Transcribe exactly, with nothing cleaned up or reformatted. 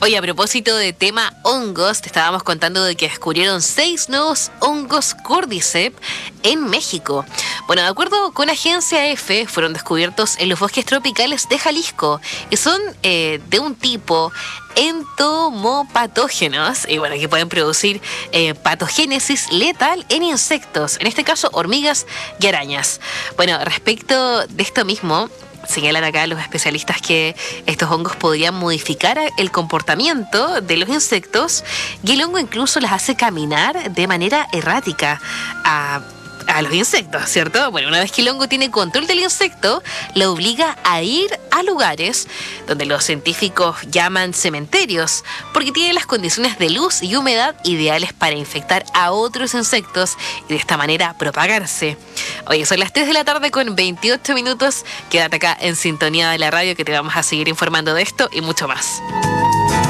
Oye, a propósito de tema hongos, te estábamos contando de que descubrieron seis nuevos hongos Cordyceps en México. Bueno, de acuerdo con Agencia F, fueron descubiertos en los bosques tropicales de Jalisco y son eh, de un tipo entomopatógenos y bueno, que pueden producir eh, patogénesis letal en insectos, en este caso hormigas y arañas. Bueno, respecto de esto mismo, señalan acá los especialistas que estos hongos podrían modificar el comportamiento de los insectos y el hongo incluso las hace caminar de manera errática a a los insectos, ¿cierto? Bueno, una vez que el hongo tiene control del insecto, lo obliga a ir a lugares donde los científicos llaman cementerios, porque tiene las condiciones de luz y humedad ideales para infectar a otros insectos y de esta manera propagarse. Oye, son las tres de la tarde con veintiocho minutos. Quédate acá en sintonía de la radio que te vamos a seguir informando de esto y mucho más.